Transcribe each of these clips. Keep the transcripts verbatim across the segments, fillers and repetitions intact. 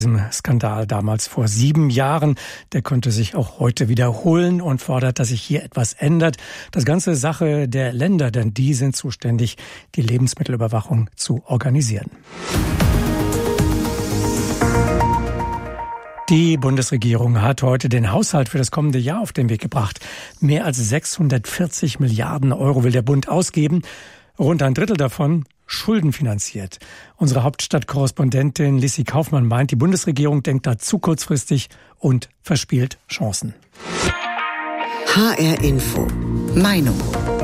Skandal damals vor sieben Jahren, der könnte sich auch heute wiederholen und fordert, dass sich hier etwas ändert. Das Ganze Sache der Länder, denn die sind zuständig, die Lebensmittelüberwachung zu organisieren. Die Bundesregierung hat heute den Haushalt für das kommende Jahr auf den Weg gebracht. Mehr als sechshundertvierzig Milliarden Euro will der Bund ausgeben. Rund ein Drittel davon schuldenfinanziert. Unsere Hauptstadtkorrespondentin Lissi Kaufmann meint, die Bundesregierung denkt da zu kurzfristig und verspielt Chancen. H R Info. Meinung.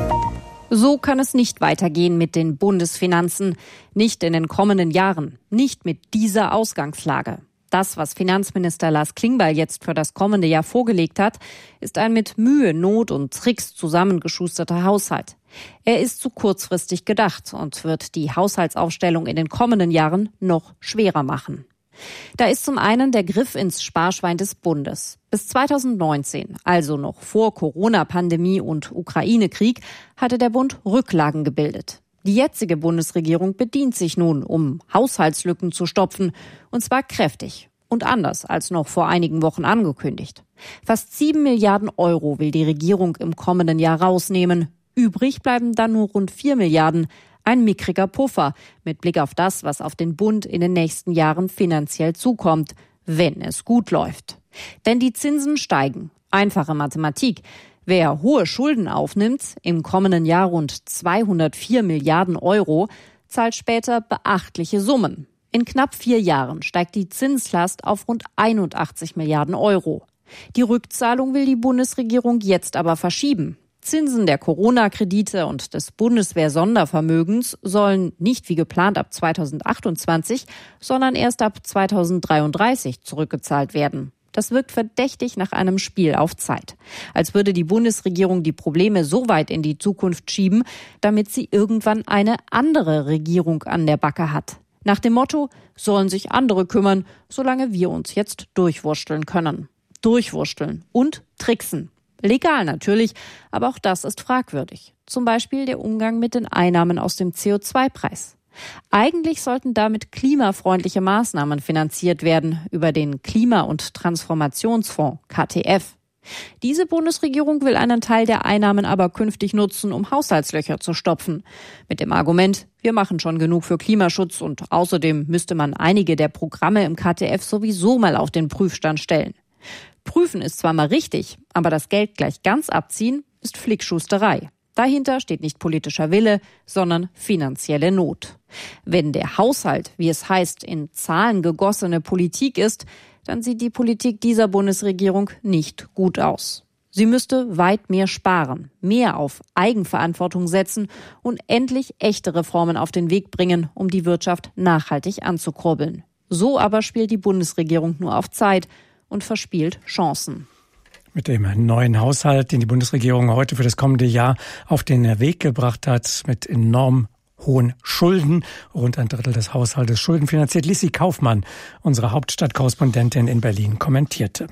So kann es nicht weitergehen mit den Bundesfinanzen. Nicht in den kommenden Jahren. Nicht mit dieser Ausgangslage. Das, was Finanzminister Lars Klingbeil jetzt für das kommende Jahr vorgelegt hat, ist ein mit Mühe, Not und Tricks zusammengeschusterter Haushalt. Er ist zu kurzfristig gedacht und wird die Haushaltsaufstellung in den kommenden Jahren noch schwerer machen. Da ist zum einen der Griff ins Sparschwein des Bundes. Bis zweitausendneunzehn, also noch vor Corona-Pandemie und Ukraine-Krieg, hatte der Bund Rücklagen gebildet. Die jetzige Bundesregierung bedient sich nun, um Haushaltslücken zu stopfen, und zwar kräftig und anders als noch vor einigen Wochen angekündigt. Fast sieben Milliarden Euro will die Regierung im kommenden Jahr rausnehmen. Übrig bleiben dann nur rund vier Milliarden, ein mickriger Puffer mit Blick auf das, was auf den Bund in den nächsten Jahren finanziell zukommt, wenn es gut läuft. Denn die Zinsen steigen. Einfache Mathematik. Wer hohe Schulden aufnimmt, im kommenden Jahr rund zweihundertvier Milliarden Euro, zahlt später beachtliche Summen. In knapp vier Jahren steigt die Zinslast auf rund einundachtzig Milliarden Euro. Die Rückzahlung will die Bundesregierung jetzt aber verschieben. Zinsen der Corona-Kredite und des Bundeswehr-Sondervermögens sollen nicht wie geplant ab zweitausendachtundzwanzig, sondern erst ab zweitausenddreiunddreißig zurückgezahlt werden. Das wirkt verdächtig nach einem Spiel auf Zeit. Als würde die Bundesregierung die Probleme so weit in die Zukunft schieben, damit sie irgendwann eine andere Regierung an der Backe hat. Nach dem Motto, sollen sich andere kümmern, solange wir uns jetzt durchwursteln können. Durchwursteln und tricksen. Legal natürlich, aber auch das ist fragwürdig. Zum Beispiel der Umgang mit den Einnahmen aus dem C O zwei Preis. Eigentlich sollten damit klimafreundliche Maßnahmen finanziert werden über den Klima- und Transformationsfonds K T F. Diese Bundesregierung will einen Teil der Einnahmen aber künftig nutzen, um Haushaltslöcher zu stopfen. Mit dem Argument, wir machen schon genug für Klimaschutz und außerdem müsste man einige der Programme im K T F sowieso mal auf den Prüfstand stellen. Prüfen ist zwar mal richtig, aber das Geld gleich ganz abziehen ist Flickschusterei. Dahinter steht nicht politischer Wille, sondern finanzielle Not. Wenn der Haushalt, wie es heißt, in Zahlen gegossene Politik ist, dann sieht die Politik dieser Bundesregierung nicht gut aus. Sie müsste weit mehr sparen, mehr auf Eigenverantwortung setzen und endlich echte Reformen auf den Weg bringen, um die Wirtschaft nachhaltig anzukurbeln. So aber spielt die Bundesregierung nur auf Zeit und verspielt Chancen. Mit dem neuen Haushalt, den die Bundesregierung heute für das kommende Jahr auf den Weg gebracht hat, mit enorm hohen Schulden, rund ein Drittel des Haushaltes schuldenfinanziert, Lissi Kaufmann, unsere Hauptstadtkorrespondentin in Berlin, kommentierte.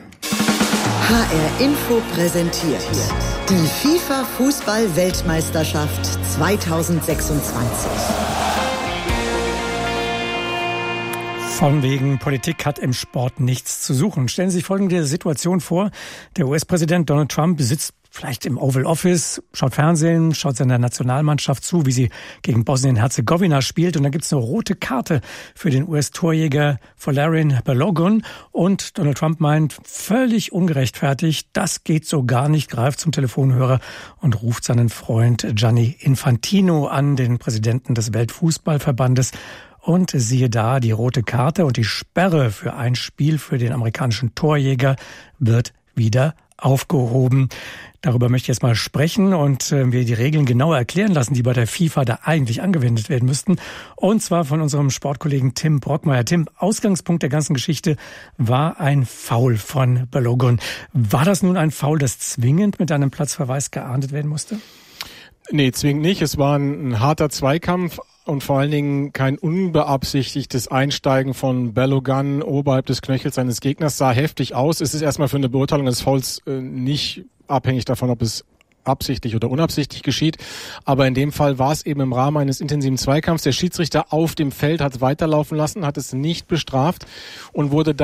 H R Info präsentiert die FIFA-Fußball-Weltmeisterschaft zweitausendsechsundzwanzig. Von wegen Politik hat im Sport nichts zu suchen. Stellen Sie sich folgende Situation vor. Der U S-Präsident Donald Trump sitzt vielleicht im Oval Office, schaut Fernsehen, schaut seiner Nationalmannschaft zu, wie sie gegen Bosnien-Herzegowina spielt. Und dann gibt es eine rote Karte für den U S-Torjäger Folarin Balogun. Und Donald Trump meint, völlig ungerechtfertigt, das geht so gar nicht, greift zum Telefonhörer und ruft seinen Freund Gianni Infantino an, den Präsidenten des Weltfußballverbandes. Und siehe da, die rote Karte und die Sperre für ein Spiel für den amerikanischen Torjäger wird wieder aufgehoben. Darüber möchte ich jetzt mal sprechen und äh, wir die Regeln genauer erklären lassen, die bei der FIFA da eigentlich angewendet werden müssten. Und zwar von unserem Sportkollegen Tim Brockmeier. Tim, Ausgangspunkt der ganzen Geschichte war ein Foul von Balogun. War das nun ein Foul, das zwingend mit einem Platzverweis geahndet werden musste? Nee, zwingend nicht. Es war ein, ein harter Zweikampf. Und vor allen Dingen kein unbeabsichtigtes Einsteigen von Balogun oberhalb des Knöchels seines Gegners, sah heftig aus. Es ist erstmal für eine Beurteilung des Fouls äh, nicht abhängig davon, ob es absichtlich oder unabsichtlich geschieht. Aber in dem Fall war es eben im Rahmen eines intensiven Zweikampfs. Der Schiedsrichter auf dem Feld hat es weiterlaufen lassen, hat es nicht bestraft und wurde dann